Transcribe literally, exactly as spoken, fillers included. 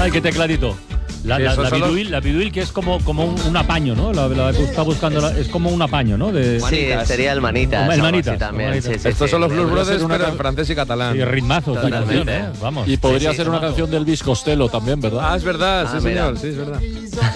Ay, qué tecladito. La, Sí, la, eso la, solo- biduil, la biduil que es como, como un, un apaño, ¿no? La, la que está buscando la- es como un apaño, ¿no? De, Sí, sería el Manitas. El algo Manitas, así también. Manitas. Sí, sí, Estos sí. son los Blues Podría ser Brothers, una pero can- en francés y catalán. y ritmazo esta Totalmente. canción, ¿eh? Vamos. Y podría Sí, sí, ser una temazo. canción del Elvis Costello también, ¿verdad? Ah, es verdad, Ah, sí, mira. señor, sí, es verdad.